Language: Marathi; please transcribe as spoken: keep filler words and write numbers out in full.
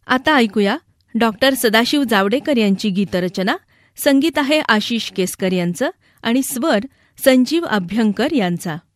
आता ऐकूया डॉक्टर सदाशिव जावडेकर यांची गीतरचना. संगीत आहे आशिष केसकर यांचं आणि स्वर संजीव अभ्यंकर यांचा.